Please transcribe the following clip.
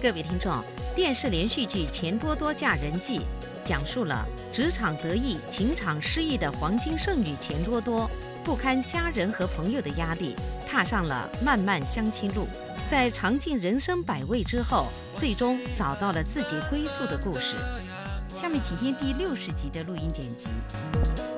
各位听众，电视连续剧《钱多多嫁人记》讲述了职场得意、情场失意的黄金剩女钱多多，不堪家人和朋友的压力，踏上了漫漫相亲路。在尝尽人生百味之后，最终找到了自己归宿的故事。下面请听第60集的录音剪辑。